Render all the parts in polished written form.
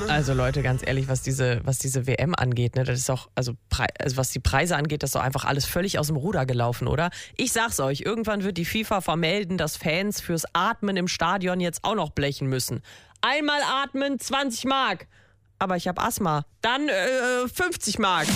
Also Leute, ganz ehrlich, was diese WM angeht, ne, das ist auch, also was die Preise angeht, das ist doch einfach alles völlig aus dem Ruder gelaufen, oder? Ich sag's euch, irgendwann wird die FIFA vermelden, dass Fans fürs Atmen im Stadion jetzt auch noch blechen müssen. Einmal atmen, 20 Mark. Aber ich habe Asthma. Dann 50 Mark.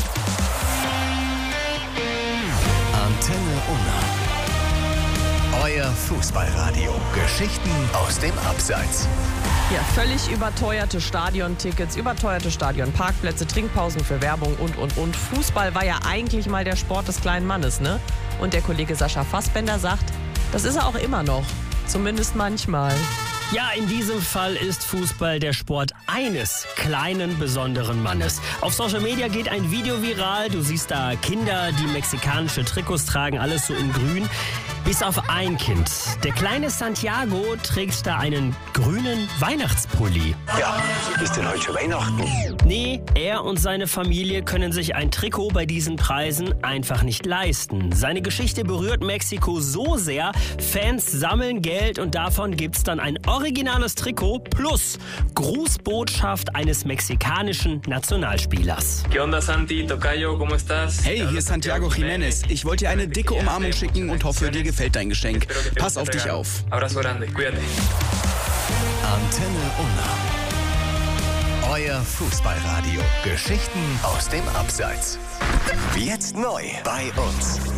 Antenne Unna. Euer Fußballradio. Geschichten aus dem Abseits. Ja, völlig überteuerte Stadiontickets, überteuerte Stadionparkplätze, Trinkpausen für Werbung und. Fußball war ja eigentlich mal der Sport des kleinen Mannes, ne? Und der Kollege Sascha Fassbender sagt, das ist er auch immer noch. Zumindest manchmal. Ja, in diesem Fall ist Fußball der Sport eines kleinen, besonderen Mannes. Auf Social Media geht ein Video viral. Du siehst da Kinder, die mexikanische Trikots tragen, alles so in grün. Bis auf ein Kind. Der kleine Santiago trägt da einen grünen Weihnachtspulli. Ja, ist denn heute schon Weihnachten? Nee, er und seine Familie können sich ein Trikot bei diesen Preisen einfach nicht leisten. Seine Geschichte berührt Mexiko so sehr, Fans sammeln Geld und davon gibt's dann ein originales Trikot plus Grußbotschaft eines mexikanischen Nationalspielers. ¿Qué onda, Santi? Tocayo, ¿cómo estás? Hey, hier ist Santiago Jiménez. Ich wollte dir eine dicke Umarmung schicken und hoffe, dir gefällt dein Geschenk. Pass auf dich auf. Abrazo grande, cuídate. Antenne Unna. Euer Fußballradio. Geschichten aus dem Abseits. Jetzt neu bei uns.